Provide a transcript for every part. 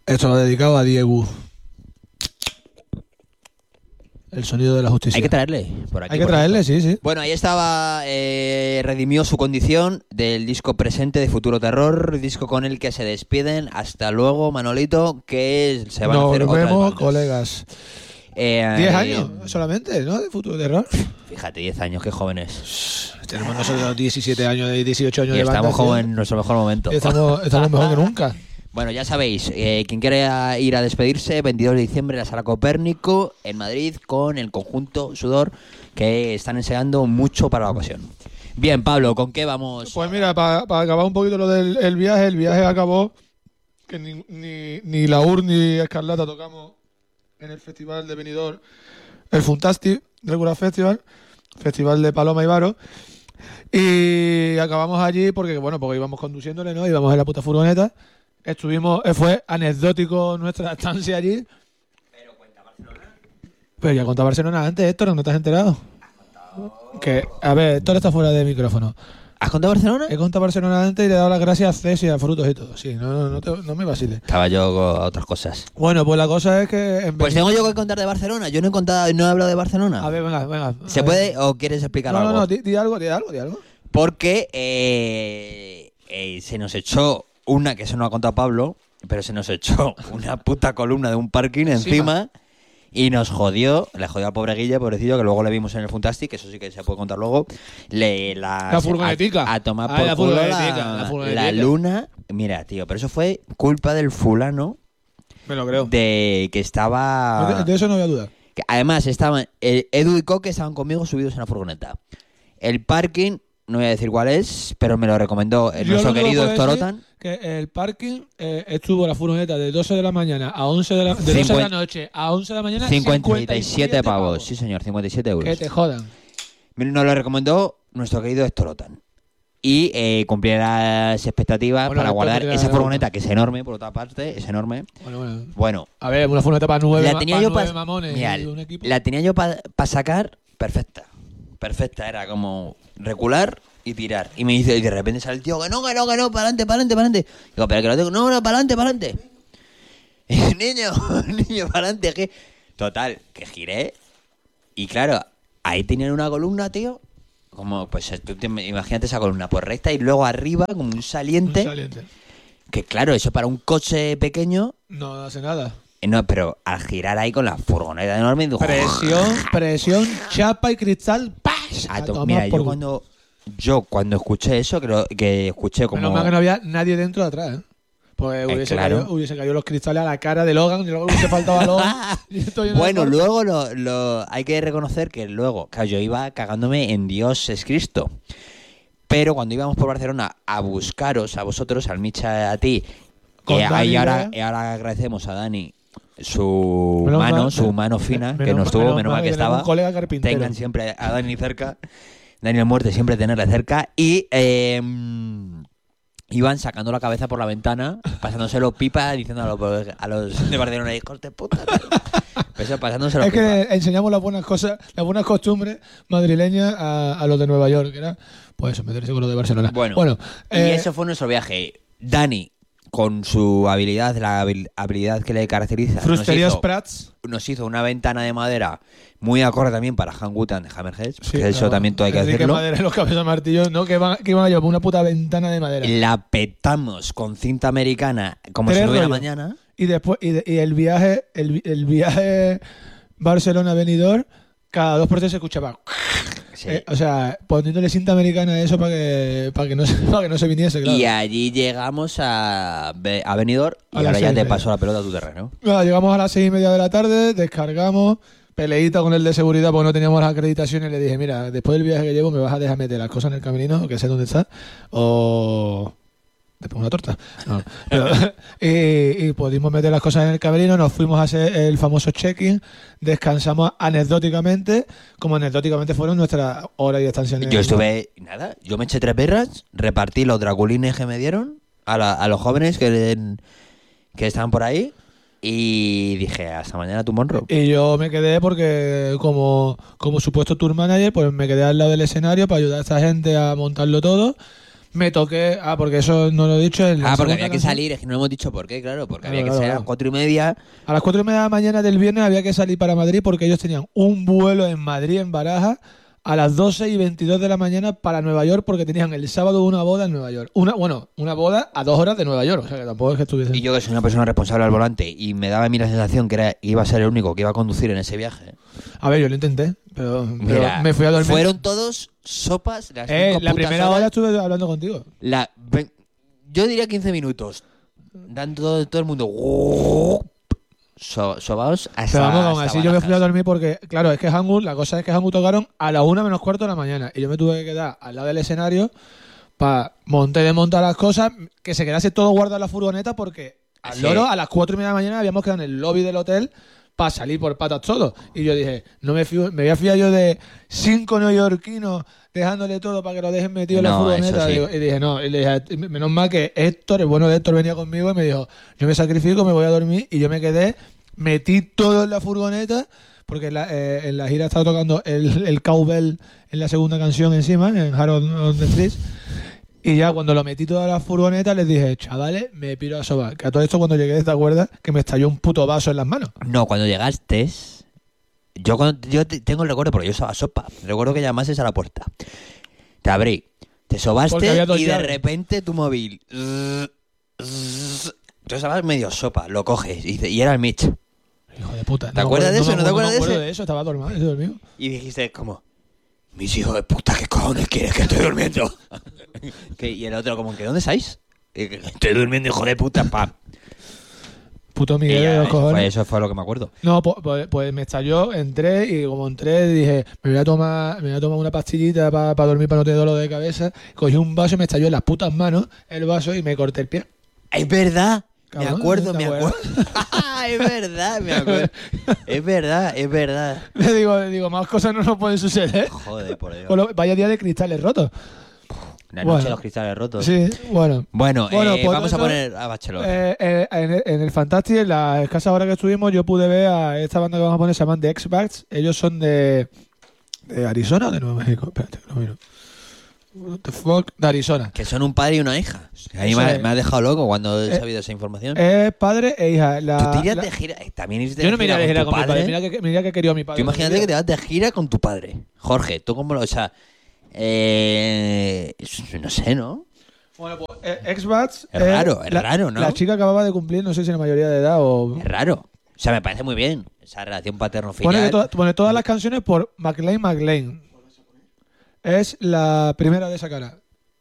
Esto lo he dedicado a Diego. El sonido de la justicia. Hay que traerle por aquí. Hay que traerle, sí, sí. Bueno, ahí estaba, redimió su condición del disco presente de Futuro Terror, disco con el que se despiden. Hasta luego, Manolito, que se van a hacer Nos otras vemos, bandas. colegas. 10 años solamente, ¿no? De Futuro Terror. Fíjate, 10 años, qué jóvenes. Tenemos nosotros 17 años, 18 años Y de banda. estamos como en nuestro mejor momento. Y estamos mejor que nunca. Bueno, ya sabéis, quien quiera ir a despedirse, 22 de diciembre en la Sala Copérnico, en Madrid, con el conjunto Sudor, que están enseñando mucho para la ocasión. Bien, Pablo, ¿con qué vamos? Pues mira, para acabar un poquito lo del el viaje acabó, que ni Laur ni Escarlata tocamos en el festival de Benidorm, el Fantastic Regular Festival de Paloma y Varo. Y acabamos allí porque íbamos conduciéndole, ¿no? Íbamos en la puta furgoneta. Fue anecdótico nuestra estancia allí. Pero cuenta Barcelona. Pero ya contaba Barcelona antes, Héctor, ¿no te has enterado? Que, a ver, Héctor está fuera de micrófono. ¿Has contado Barcelona? He contado Barcelona antes y le he dado las gracias a Cés y a Frutos y todo. Sí, no me vaciles. Estaba yo con otras cosas. Bueno, pues la cosa es que... Pues tengo yo que contar de Barcelona. Yo no he hablado de Barcelona. A ver, venga. ¿Se puede o quieres explicar algo? No, di algo. Porque se nos echó una, que eso no ha contado Pablo, pero se nos echó una puta columna de un parking encima y nos jodió, le jodió al pobre Guille, pobrecillo, que luego le vimos en el Fantastic, que eso sí que se puede contar luego, la furgonetica. A tomar por culo la luna. Mira, tío, pero eso fue culpa del fulano. Me lo creo. De que estaba... De eso no voy a dudar. Que además estaban Edu y Coque estaban conmigo subidos en la furgoneta. El parking, no voy a decir cuál es, pero me lo recomendó nuestro querido Héctor Otan. Que el parking estuvo la furgoneta de 12 de la mañana a 11 de la noche a 11 de la mañana 57 pavos. Sí, señor, 57 euros. Que te jodan. Nos lo recomendó nuestro querido Héctor Otan. Y cumplí las expectativas para guardar esa furgoneta, que es enorme, por otra parte, es enorme. Bueno. A ver, una furgoneta para 9 mamones. Mira, un equipo. La tenía yo para sacar perfecta. Perfecta, era como recular y tirar. Y me dice, y de repente sale el tío, que no, para adelante. Digo, pero que lo tengo, no, para adelante. niño, para adelante, que... Total, que giré. Y claro, ahí tenían una columna, tío. Como, pues, imagínate esa columna por recta y luego arriba, como un saliente. Que claro, eso para un coche pequeño... No hace nada. No, pero al girar ahí con la furgoneta enorme... Presión, chapa y cristal... ¡Paz! Mira, yo cuando escuché eso, creo que escuché como... Menos mal que no había nadie dentro de atrás, ¿eh? Pues hubiese caído los cristales a la cara de Logan y luego hubiese faltado a Logan. Bueno, luego hay que reconocer que luego, claro, yo iba cagándome en Dios es Cristo. Pero cuando íbamos por Barcelona a buscaros a vosotros, al Micha, a ti, y ahora agradecemos a Dani su mano fina, que nos tuvo, menos mal que estaba. Tengan siempre a Dani cerca, Daniel Muerte, siempre tenerle cerca. Y iban sacando la cabeza por la ventana, pasándoselo pipa, diciendo a los de Barcelona, hijos de puta. Pasándoselo es pipa. Que enseñamos las buenas cosas, las buenas costumbres madrileñas a los de Nueva York, que era, pues eso, meterse con los de Barcelona. Bueno, y eso fue nuestro viaje. Dani, con su habilidad, la habilidad que le caracteriza, nos hizo una ventana de madera muy acorde también para Hangoutan de Hammerheads, sí, que eso también todo hay que decirlo. Madera, los cabezas martillos, ¿no? Que iban a llevar una puta ventana de madera. La petamos con cinta americana como si no hubiera mañana. Y después y el viaje Barcelona-Benidorm, cada 2 por 3 se escuchaba. Sí. O sea, poniéndole cinta americana a eso para que no se viniese, claro. Y allí llegamos a Benidorm y ahora ya te paso la pelota a tu terreno. Llegamos a las 6:30 de la tarde, descargamos, peleita con el de seguridad porque no teníamos las acreditaciones y le dije, mira, después del viaje que llevo me vas a dejar meter las cosas en el camerino, que sé dónde está, o... te pongo una torta. No. y pudimos meter las cosas en el camerino, nos fuimos a hacer el famoso check-in, descansamos anecdóticamente, como anecdóticamente fueron nuestras horas y estancia en el... Yo me eché 3 birras, repartí los draculines que me dieron a los jóvenes que estaban por ahí y dije, hasta mañana tu monro. Y yo me quedé porque como supuesto tour manager, pues me quedé al lado del escenario para ayudar a esta gente a montarlo todo. Me toqué... porque eso no lo he dicho. En la Porque segunda había que canción. salir, es que no hemos dicho por qué, claro, porque Claro, había que claro, salir a claro. las 4:30. A las 4:30 de la mañana del viernes había que salir para Madrid porque ellos tenían un vuelo en Madrid, en Barajas, a las 12:22 de la mañana para Nueva York porque tenían el sábado una boda en Nueva York. Una boda a 2 horas de Nueva York. O sea, que tampoco es que estuviesen... Y yo, que soy una persona responsable al volante, y me daba a mí la sensación que iba a ser el único que iba a conducir en ese viaje. A ver, yo lo intenté, pero Mira, me fui a dormir. fueron todos sopas las 5 La putas primera horas. hora estuve hablando contigo. Yo diría 15 minutos. Dando todo el mundo. Sobaos hasta. Pero vamos, aún hasta así yo me fui a Barajas. dormir porque, claro, es que la cosa es que Hangu tocaron a la 1:45 de la mañana y yo me tuve que quedar al lado del escenario para desmontar las cosas, que se quedase todo guardado en la furgoneta porque al Sí. loro a las 4:30 de la mañana habíamos quedado en el lobby del hotel para salir por patas todo. Y yo dije, no me voy a fiar yo de 5 neoyorquinos dejándole todo para que lo dejen metido en la No, furgoneta. eso sí. Y dije, no, y le dije, menos mal que Héctor, el bueno de Héctor, venía conmigo y me dijo, yo me sacrifico, me voy a dormir, y yo me quedé, metí todo en la furgoneta, porque en la gira estaba tocando el cowbell en la segunda canción encima, en Harold on the Streets. Y ya cuando lo metí toda la furgoneta les dije, chavales, me piro a sobar. Que a todo esto cuando llegué, ¿te acuerdas? Que me estalló un puto vaso en las manos. No, cuando llegaste. Yo tengo el recuerdo, porque yo estaba sopa. Recuerdo que llamases a la puerta. Te abrí, te Porque sobaste había 2 y de llaves. repente tu móvil. Tú estabas medio sopa, lo coges y era el Mitch. Hijo de puta. ¿Te acuerdas de eso? ¿No te acuerdas de No me ese? acuerdo de eso, estaba dormido. Y dijiste, como, mis hijos de puta, ¿qué cojones quieres que estoy durmiendo? Y el otro, como, ¿que dónde estáis? Estoy durmiendo, hijo de puta, pam. Puto Y Miguel de ya, los cojones. eso fue lo que me acuerdo. No, pues me estalló, entré y como entré dije, me voy a tomar una pastillita para dormir, para no tener dolor de cabeza. Cogí un vaso y me estalló en las putas manos el vaso y me corté el pie. Es verdad. Cabrón, Me acuerdo, ¿te me acuerdas? acuerdo. Es verdad, me acuerdo. Es verdad. Le digo, más cosas no nos pueden suceder. Joder, por Dios. Vaya día de cristales rotos. La Bueno. noche de los cristales rotos. Sí, bueno. Bueno, Pues vamos a eso, poner a Bachelor. en el Fantastic, en la escasa hora que estuvimos, yo pude ver a esta banda que vamos a poner, se llaman The X-Backs. Ellos son de Arizona o de Nuevo México. Espérate, que lo miro. What the fuck? De Arizona. Que son un padre y una hija. A mí Eso me es. ha dejado loco cuando he sabido esa información. Es padre e hija. Tú te irías de gira. También irte Yo no me iría de gira tu con mi padre. padre. Mira que quería a mi padre. Tú imagínate que te vas de gira con tu padre. Jorge, tú cómo lo. O sea. No sé, ¿no? Bueno, pues X-Bats. Es raro, ¿no? La chica acababa de cumplir, no sé si la mayoría de edad o. Es raro. O sea, me parece muy bien. Esa relación Pone, paterno-filial. pone todas las canciones por McLean. Es la primera de esa cara.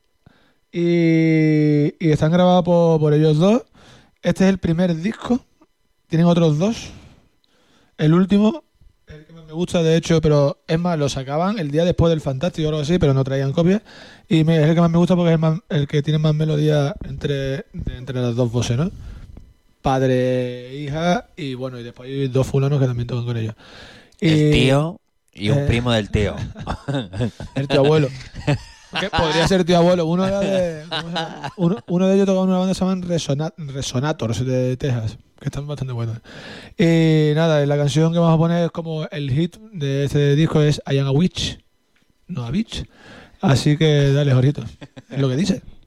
Y están grabadas por ellos dos. Este es el primer disco. Tienen otros 2. El último, el que más me gusta, de hecho, pero es más, lo sacaban el día después del Fantástico o algo así, pero no traían copias. Y es el que más me gusta porque es el que tiene más melodía entre las dos voces, ¿no? Padre, hija, y bueno, y después hay 2 fulanos que también tocan con ellos. El tío y un primo del tío. El tío abuelo. Que podría ser tío abuelo. Uno era de. ¿Cómo se llama? Uno de ellos tocaba en una banda que se llaman Resonators de Texas, que están bastante buenos. Y nada, la canción que vamos a poner es como el hit de este disco es I Am a Witch, no a Bitch. Así que dale, Jorito. Es lo que dice.